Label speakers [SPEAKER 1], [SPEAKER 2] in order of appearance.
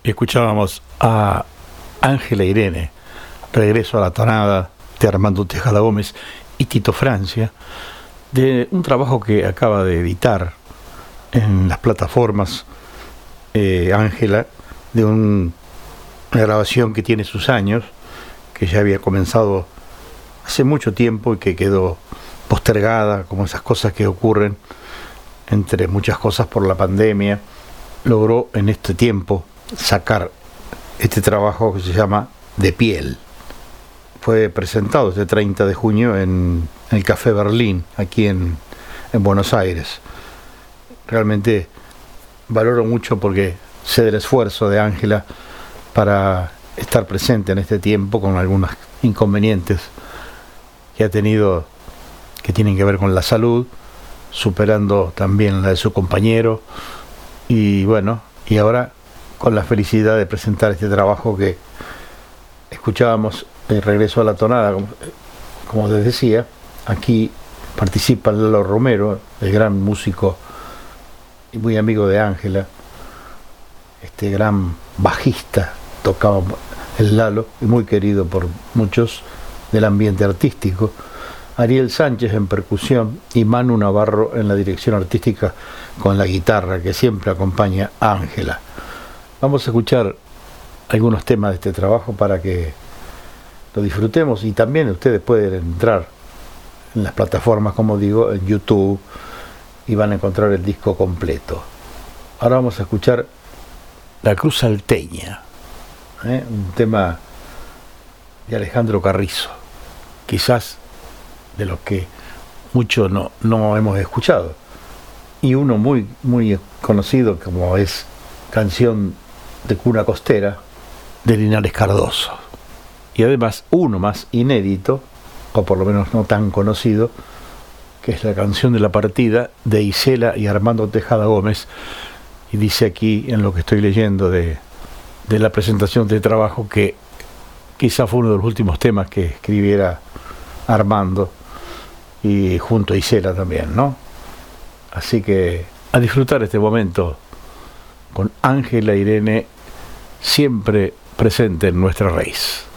[SPEAKER 1] Escuchábamos a Ángela Irene, Regreso a la tonada, de Armando Tejada Gómez y Tito Francia, de un trabajo que acaba de editar en las plataformas Ángela, de una grabación que tiene sus años, que ya había comenzado hace mucho tiempo y que quedó postergada, como esas cosas que ocurren, entre muchas cosas por la pandemia. Logró en este tiempo sacar este trabajo que se llama De Piel. Fue presentado este 30 de junio en el Café Berlín, aquí en Buenos Aires. Realmente valoro mucho porque sé del esfuerzo de Ángela para estar presente en este tiempo con algunos inconvenientes que ha tenido, que tienen que ver con la salud, superando también la de su compañero, y bueno, y ahora con la felicidad de presentar este trabajo que escuchábamos, Regreso a la tonada, como les decía. Aquí participa Lalo Romero, el gran músico y muy amigo de Ángela, este gran bajista, tocaba el Lalo, y muy querido por muchos del ambiente artístico. Ariel Sánchez en percusión y Manu Navarro en la dirección artística con la guitarra, que siempre acompaña a Ángela. Vamos a escuchar algunos temas de este trabajo para que lo disfrutemos, y también ustedes pueden entrar en las plataformas, como digo, en YouTube, y van a encontrar el disco completo. Ahora vamos a escuchar La Cruz Salteña, un tema de Alejandro Carrizo, quizás de los que muchos no hemos escuchado, y uno muy conocido, como es Canción de Cuna Costera, de Linares Cardoso, y además uno más inédito, o por lo menos no tan conocido, que es la Canción de la Partida, de Isela y Armando Tejada Gómez. Y dice aquí, en lo que estoy leyendo de la presentación de trabajo, que quizá fue uno de los últimos temas que escribiera Armando, y junto a Isela también, ¿no? Así que a disfrutar este momento con Ángela Irene, siempre presente en nuestra raíz.